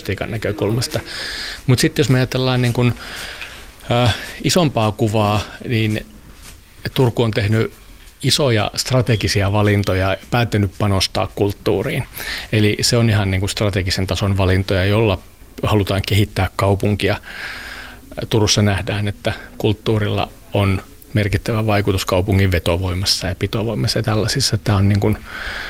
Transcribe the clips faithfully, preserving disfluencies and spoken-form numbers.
akustiikan näkökulmasta. Mutta sitten jos me ajatellaan niin kun, äh, isompaa kuvaa, niin Turku on tehnyt isoja strategisia valintoja, päättänyt panostaa kulttuuriin. Eli se on ihan niin kuin strategisen tason valintoja, jolla halutaan kehittää kaupunkia. Turussa nähdään, että kulttuurilla on merkittävä vaikutus kaupungin vetovoimassa ja pitovoimassa ja tällaisissa. Tämä on niin kuin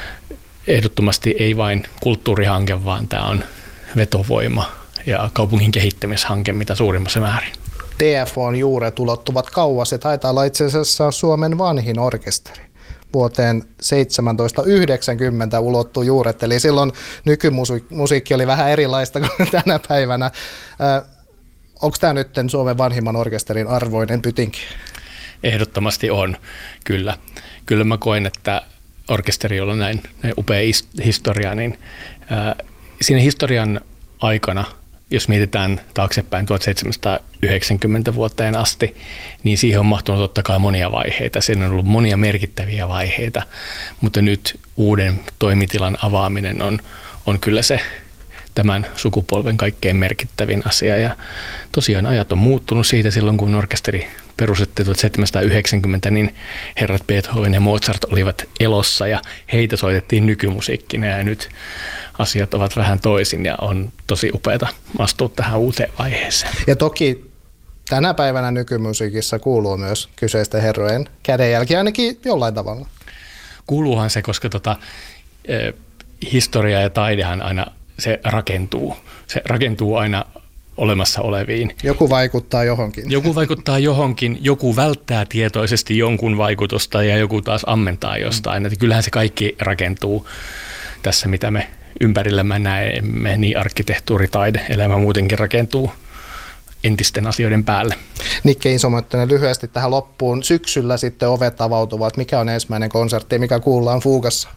ehdottomasti ei vain kulttuurihanke, vaan tämä on vetovoima ja kaupungin kehittämishanke mitä suurimmassa määrin. D F O:n juuret ulottuvat kauas. Se taitaa olla itse asiassa Suomen vanhin orkesteri. Vuoteen seitsemäntoista yhdeksänkymmentä ulottuu juuret, eli silloin nykymusiikki oli vähän erilaista kuin tänä päivänä. Äh, onko tämä nyt Suomen vanhimman orkesterin arvoinen pytinki? Ehdottomasti on, kyllä. Kyllä mä koen, että orkesteri, jolla on näin, näin upea historia, niin äh, siinä historian aikana, jos mietitään taaksepäin tuhatseitsemänsataayhdeksänkymmentä vuoteen asti, niin siihen on mahtunut totta kai monia vaiheita. Siinä on ollut monia merkittäviä vaiheita, mutta nyt uuden toimitilan avaaminen on, on kyllä se tämän sukupolven kaikkein merkittävin asia. Ja tosiaan ajat on muuttunut siitä silloin, kun orkesteri perustettiin tuhatseitsemänsataayhdeksänkymmentä, niin herrat Beethoven ja Mozart olivat elossa ja heitä soitettiin nykymusiikkina ja nyt asiat ovat vähän toisin ja on tosi upeata astua tähän uuteen vaiheeseen. Ja toki tänä päivänä nykymusiikissa kuuluu myös kyseisten herrojen kädenjälki ainakin jollain tavalla. Kuuluuhan se, koska tota, eh, historia ja taidehan aina se rakentuu. Se rakentuu aina olemassa oleviin. Joku vaikuttaa johonkin. Joku vaikuttaa johonkin, joku välttää tietoisesti jonkun vaikutusta ja joku taas ammentaa jostain. Mm. Kyllähän se kaikki rakentuu tässä, mitä me ympärillämme näemme, niin arkkitehtuuri, taide, elämä muutenkin rakentuu entisten asioiden päälle. Nikke Iso-Möttönen, lyhyesti tähän loppuun. Syksyllä sitten ovet avautuvat. Mikä on ensimmäinen konsertti, mikä kuullaan Fuugassa?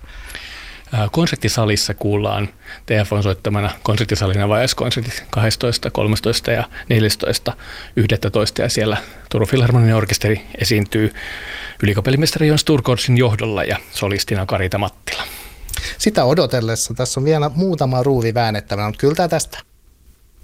Konserttisalissa kuullaan T F O:n soittamana konserttisalina vajaiskonsertit kahdestoista, kolmastoista ja neljästoista yhdestoista ja siellä Turun Filharmoninen orkesteri esiintyy ylikapellimestari Jon Sturkorsin johdolla ja solistina Karita Mattila. Sitä odotellessa tässä on vielä muutama ruuvi väännettävänä, mutta kyllä tämä tästä.